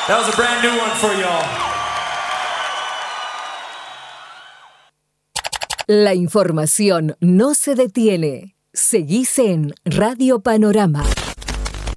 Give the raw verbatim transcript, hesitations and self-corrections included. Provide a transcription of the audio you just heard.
That was a brand new one for y'all. La información no se detiene. Seguís en Radio Panorama.